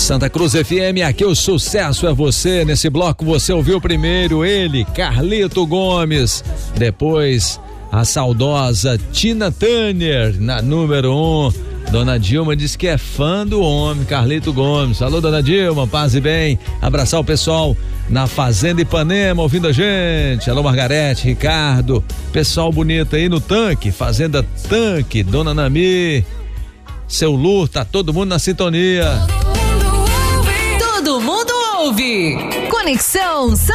Santa Cruz FM, aqui o sucesso é você. Nesse bloco você ouviu primeiro ele, Carlito Gomes. Depois a saudosa Tina Turner na número 1. Dona Dilma diz que é fã do homem, Carlito Gomes. Alô, Dona Dilma, paz e bem. Abraçar o pessoal na Fazenda Ipanema ouvindo a gente. Alô, Margarete, Ricardo, pessoal bonito aí no Tanque, Fazenda Tanque, Dona Nami, seu Lu, tá todo mundo na sintonia. Todo mundo ouve. Conexão